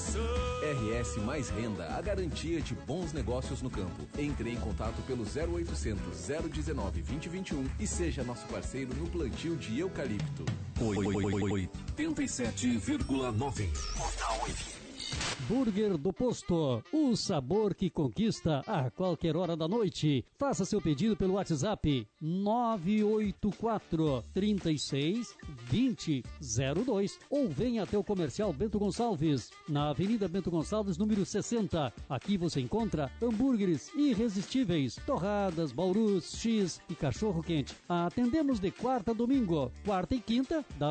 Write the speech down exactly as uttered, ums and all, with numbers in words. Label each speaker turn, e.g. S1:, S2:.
S1: R S Mais Renda, a garantia de bons negócios no campo. Entre em contato pelo zero oitocentos, zero dezenove, vinte, vinte e um e seja nosso parceiro no plantio de eucalipto.
S2: oitenta e sete vírgula nove.
S3: Burger do Posto, o sabor que conquista a qualquer hora da noite. Faça seu pedido pelo WhatsApp nove oito quatro, três seis, dois zero zero dois ou venha até o Comercial Bento Gonçalves, na Avenida Bento Gonçalves, número sessenta. Aqui você encontra hambúrgueres irresistíveis, torradas, baurus, X e cachorro quente. Atendemos de quarta a domingo, quarta e quinta, das